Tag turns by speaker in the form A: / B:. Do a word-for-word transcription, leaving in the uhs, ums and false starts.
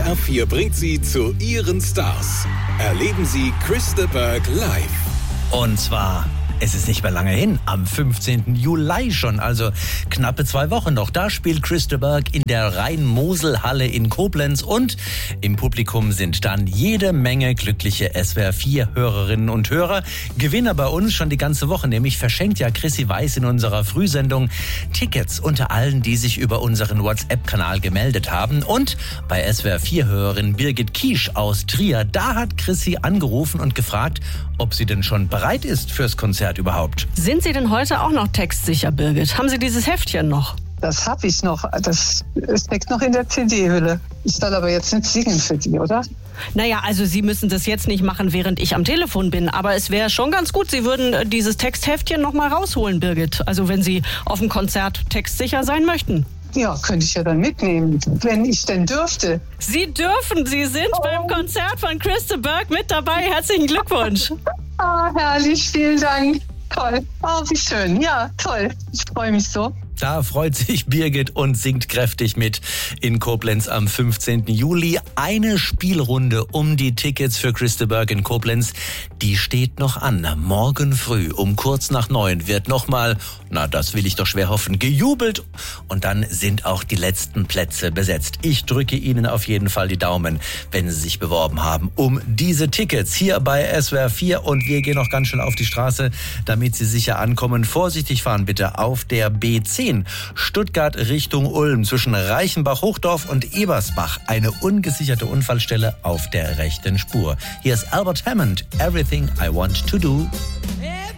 A: S W R vier bringt Sie zu Ihren Stars. Erleben Sie Chris de Burgh live.
B: Und zwar, es ist nicht mehr lange hin, am fünfzehnten Juli schon, also knappe zwei Wochen noch. Da spielt Chris de Burgh in der Rhein-Mosel-Halle in Koblenz und im Publikum sind dann jede Menge glückliche S W R vier Hörerinnen und Hörer. Gewinner bei uns schon die ganze Woche, nämlich verschenkt ja Chrissy Weiß in unserer Frühsendung Tickets unter allen, die sich über unseren WhatsApp-Kanal gemeldet haben. Und bei S W R vier Hörerin Birgit Kiesch aus Trier, da hat Chrissy angerufen und gefragt, ob sie denn schon bereit ist fürs Konzert überhaupt.
C: Sind Sie denn heute auch noch textsicher, Birgit? Haben Sie dieses Heftchen noch?
D: Das habe ich noch. Das steckt noch in der C D-Hülle. Ich soll aber jetzt nicht singen für die, oder?
C: Naja, also Sie müssen das jetzt nicht machen, während ich am Telefon bin. Aber es wäre schon ganz gut, Sie würden dieses Textheftchen noch mal rausholen, Birgit. Also wenn Sie auf dem Konzert textsicher sein möchten.
D: Ja, könnte ich ja dann mitnehmen, wenn ich denn dürfte.
C: Sie dürfen, Sie sind oh. beim Konzert von Chris de Burgh mit dabei. Herzlichen Glückwunsch.
D: Ah, herrlich, vielen Dank. Toll. Oh, wie schön. Ja, toll. Ich freue mich so.
B: Da freut sich Birgit und singt kräftig mit in Koblenz am fünfzehnten Juli. Eine Spielrunde um die Tickets für Chris de Burgh in Koblenz, die steht noch an. Morgen früh um kurz nach neun wird nochmal, na das will ich doch schwer hoffen, gejubelt. Und dann sind auch die letzten Plätze besetzt. Ich drücke Ihnen auf jeden Fall die Daumen, wenn Sie sich beworben haben um diese Tickets hier bei S W R vier. Und wir gehen noch ganz schnell auf die Straße, damit Sie sicher ankommen. Vorsichtig fahren bitte auf der B zehn. Stuttgart Richtung Ulm zwischen Reichenbach-Hochdorf und Ebersbach. Eine ungesicherte Unfallstelle auf der rechten Spur. Hier ist Albert Hammond, Everything I Want to Do.
E: Yeah.